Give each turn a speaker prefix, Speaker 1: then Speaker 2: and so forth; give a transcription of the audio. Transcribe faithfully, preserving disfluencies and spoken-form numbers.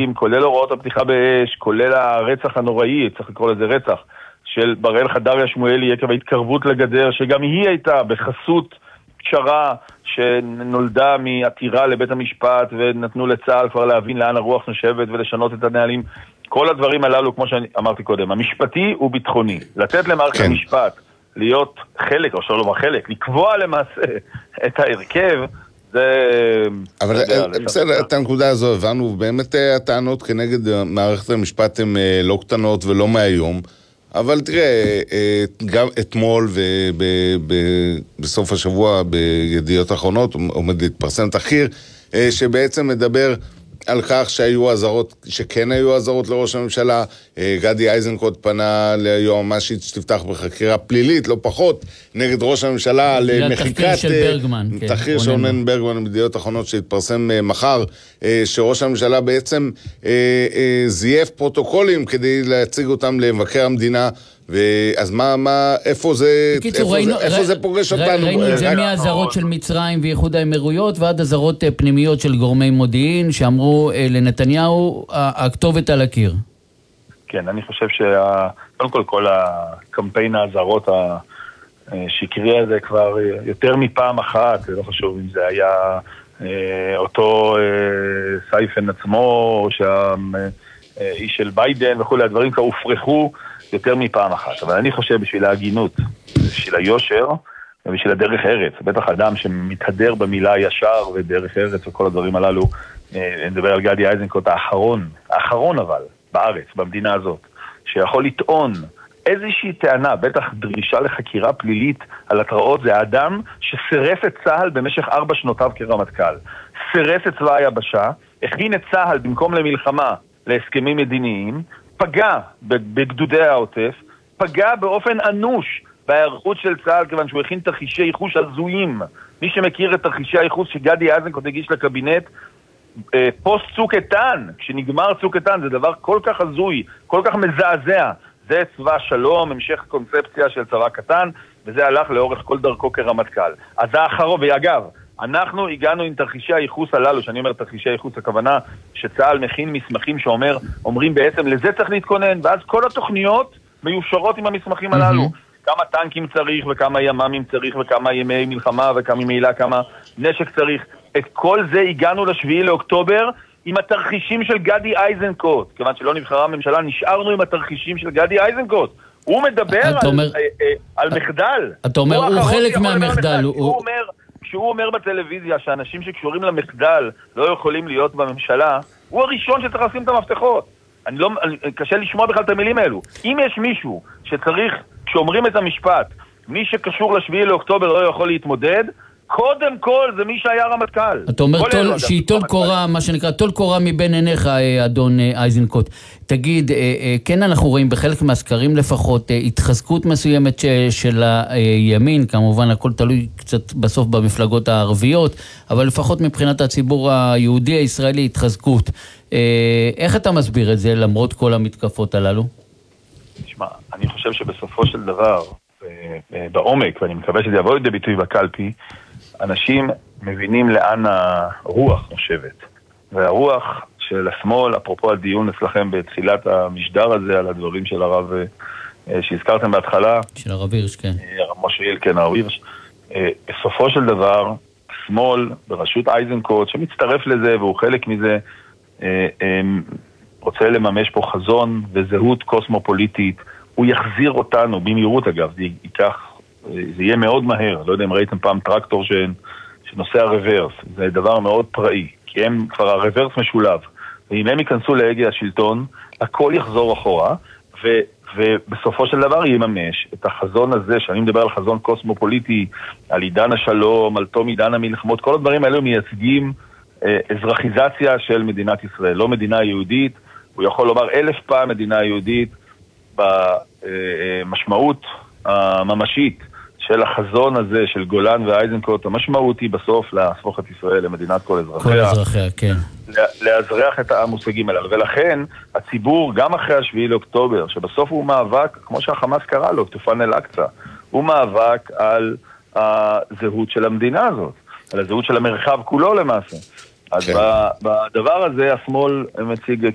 Speaker 1: החוקים, כולל הוראות הפתיחה באש, כולל הרצח הנוראי, צריך לקרוא לזה רצח, של בראל חדריה שמואלי עקב ההתקרבות לגדר, שגם היא הייתה בחסות פשרה שנולדה מעתירה לבית המשפט, ונתנו לצה"ל כבר להבין לאן הרוח נושבת ולשנות את הנהלים. כל הדברים הללו, כמו שאמרתי קודם, המשפטי הוא ביטחוני. לתת למערכת כן. המשפט להיות חלק, או שלא לומר חלק, לקבוע למעשה את ההרכב, זה...
Speaker 2: אבל בסדר, את הנקודה הזו הבנו, באמת הטענות כנגד מערכת המשפט הן לא קטנות ולא מהיום, אבל תראה, גם אתמול ובסוף השבוע בידיעות האחרונות עומד להתפרסם תחקיר שבעצם מדבר על כך שהיו עזרות, שכן היו עזרות לראש הממשלה. גדי איזנקוט פנה ליועמ"שית שתפתח בחקירה פלילית, לא פחות, נגד ראש הממשלה למחיקת...
Speaker 3: תחקיר של ברגמן.
Speaker 2: תחקיר של רונן ברגמן בידיעות האחרונות שהתפרסם מחר, שראש הממשלה בעצם זייף פרוטוקולים כדי להציג אותם למבקר המדינה, ואז מה, מה, איפה זה, איפה, ראינו, זה, איפה זה פוגש אותנו?
Speaker 3: ראינו את זה מהזרות של מצרים ואיחוד האמירויות, ועד הזרות פנימיות של גורמי מודיעין, שאמרו לנתניהו, הכתובת על הקיר.
Speaker 1: כן, אני חושב שקודם כל, כל הקמפיין ההזרות השקרי הזה כבר יותר מפעם אחת, לא חשוב אם זה היה אותו סייפן עצמו, או שהאיש של ביידן וכו', הדברים כבר הופרחו יותר מפעם אחת. אבל אני חושב בשביל ההגינות, בשביל היושר ובשביל הדרך ארץ, בטח אדם שמתהדר במילה ישר ודרך ארץ וכל הדברים הללו, אני מדבר על גדי איזנקוט האחרון, האחרון אבל, בארץ, במדינה הזאת, שיכול לטעון איזושהי טענה, בטח דרישה לחקירה פלילית על התראות, זה האדם שסירס את צה"ל במשך ארבע שנותיו כרמטכ"ל. סירס את צבא היבשה, הכין את צה"ל במקום למלחמה להסכמים מדיניים, פגע בגדודי העוטף, פגע באופן אנוש בהיערכות של צה"ל, כיוון שהוא הכין תרחישי ייחוס הזויים. מי שמכיר את תרחישי הייחוס שגדי איזנקוט הגיש לקבינט, פוסט צוק איתן, כשנגמר צוק איתן, זה דבר כל כך הזוי, כל כך מזעזע. זה צבא שלום, המשך קונספציה של צבא קטן, וזה הלך לאורך כל דרכו כרמטכ"ל. אז האחרון, ואגב, אנחנו הגענו עם תרחישי הייחוס הללו, שאני אומר תרחישי הייחוס, הכוונה שצה"ל מכין מסמכים שאומר, אומרים בעצם לזה צריך להתכונן, ואז כל התוכניות מיושרות עם המסמכים הללו. כמה טנקים צריך, וכמה יממים צריך, וכמה ימי מלחמה, וכמה מילה, כמה נשק צריך. את כל זה הגענו לשביעי לאוקטובר עם התרחישים של גדי איזנקוט. כיוון שלא נבחרה הממשלה, נשארנו עם התרחישים של גדי איזנקוט. הוא מדבר על מחדל.
Speaker 3: אתה אומר, הוא חלק מהמחדל.
Speaker 1: הוא אומר... כשהוא אומר בטלוויזיה שאנשים שקשורים למחדל לא יכולים להיות בממשלה, הוא הראשון שצריך לשים את המפתחות. אני לא, אני, קשה לשמוע בכלל את המילים האלו. אם יש מישהו שצריך, כשאומרים את המשפט, מי שקשור לשביעי לאוקטובר לא יכול להתמודד, קודם כל זה מי שהיה רמטכ"ל.
Speaker 3: אתה אומר שיטול קורה, מה שנקרא, טול קורה מבין עיניך, אדון איזנקוט. תגיד, כן אנחנו רואים בחלק מהסקרים לפחות התחזקות מסוימת של הימין, כמובן הכל תלוי קצת בסוף במפלגות הערביות, אבל לפחות מבחינת הציבור היהודי הישראלי התחזקות. איך אתה מסביר את זה למרות כל המתקפות הללו?
Speaker 1: תשמע, אני חושב שבסופו של דבר, בעומק, ואני מקווה שזה יבוא לידי ביטוי בקלפי, אנשים מבינים לאן הרוח נושבת. והרוח של השמאל, אפרופו הדיון אצלכם בתחילת המשדר הזה, על הדברים של הרב שהזכרתם בהתחלה.
Speaker 3: של הרב הירש, כן.
Speaker 1: משה היל, כן, הרב הירש. בסופו של דבר, השמאל בראשות איזנקוט, שמצטרף לזה והוא חלק מזה, רוצה לממש פה חזון וזהות קוסמופוליטית. הוא יחזיר אותנו, במהירות אגב, זה ייקח, זה יהיה מאוד מהר. לא יודע אם ראיתם פעם טרקטור ש... שנוסע רוורס. זה דבר מאוד פראי, כי הם כבר הרוורס משולב. ואם הם ייכנסו להגה השלטון, הכל יחזור אחורה, ו... ובסופו של דבר יממש את החזון הזה, שאני מדבר על חזון קוסמופוליטי, על עידן השלום, על תום עידן המלחמות, כל הדברים האלו מייצגים אה, אזרחיזציה של מדינת ישראל, לא מדינה יהודית. הוא יכול לומר אלף פעם מדינה יהודית, במשמעות הממשית של החזון הזה של גולן ואיזנקוט, המשמעות היא בסוף להפוך את ישראל למדינת כל אזרחיה.
Speaker 3: כל אזרחיה, כן.
Speaker 1: להזרח את המושגים הללו. ולכן הציבור, גם אחרי השביעי לאוקטובר, שבסוף הוא מאבק, כמו שהחמאס קרא לו, תופן אל-אקצה, הוא מאבק על הזהות של המדינה הזאת, על הזהות של המרחב כולו למעשה. אז בדבר הזה השמאל מציג